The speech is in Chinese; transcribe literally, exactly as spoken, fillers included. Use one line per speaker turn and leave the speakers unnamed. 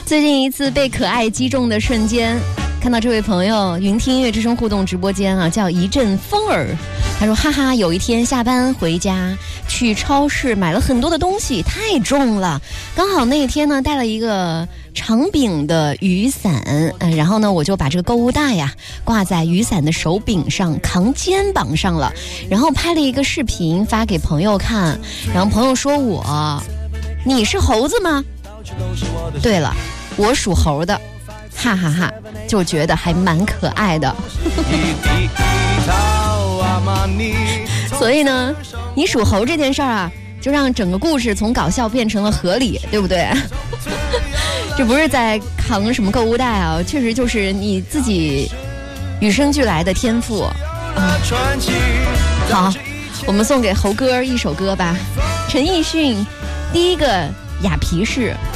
最近一次被可爱击中的瞬间，看到这位朋友云听音乐之声互动直播间啊，叫一阵风儿。他说哈哈，有一天下班回家去超市买了很多的东西，太重了，刚好那一天呢带了一个长柄的雨伞、呃、然后呢我就把这个购物袋呀挂在雨伞的手柄上，扛肩膀上了，然后拍了一个视频发给朋友看，然后朋友说我你是猴子吗？对了，我属猴的，哈哈哈，就觉得还蛮可爱的。所以呢，你属猴这件事儿啊，就让整个故事从搞笑变成了合理，对不对？这不是在扛什么购物袋啊，确实就是你自己与生俱来的天赋。嗯、好，我们送给猴哥一首歌吧，陈奕迅第一个雅皮士。